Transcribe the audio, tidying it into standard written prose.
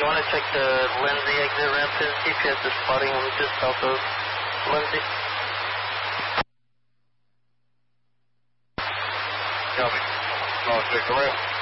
you want to check the Lindsay exit ramp? His GPS is spotting him just south of Lindsay. Copy. I'll check the ramp.